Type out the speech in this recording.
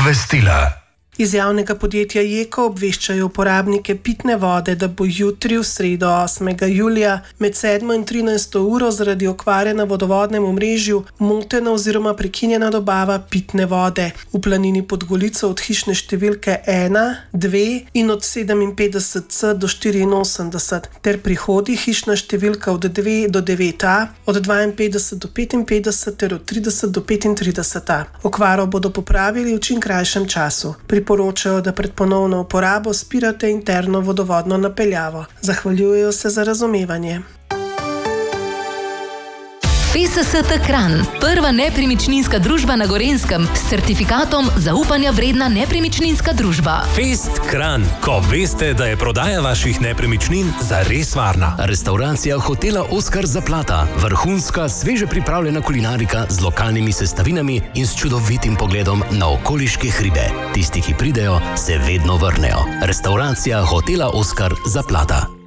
Obvestila. Iz javnega podjetja Jeko obveščajo uporabnike pitne vode, da bo jutri v sredo 8. julija med 7. in 13. uro zaradi okvare na vodovodnem omrežju motena oziroma prekinjena dobava pitne vode v Planini pod Golico od hišne številke 1, 2 in od 57C do 84 ter pri Hodi hišna številka od 2 do 9A, od 52 do 55 ter od 30 do 35A. Okvaro bodo popravili v čim krajšem času. Priporočajo, da pred ponovno uporabo spirate interno vodovodno napeljavo. Zahvaljujejo se za razumevanje. FSST Kranj, prva nepremičninska družba na Gorenjskem s certifikatom zaupanja vredna nepremičninska družba. Fest Kranj, ko veste, da je prodaja vaših nepremičnin zares varna. Restauracija hotela Oskar Zaplata, vrhunska, sveže pripravljena kulinarika z lokalnimi sestavinami in s čudovitim pogledom na okoliške hribe. Tisti, ki pridejo, se vedno vrnejo. Restauracija hotela Oskar Zaplata.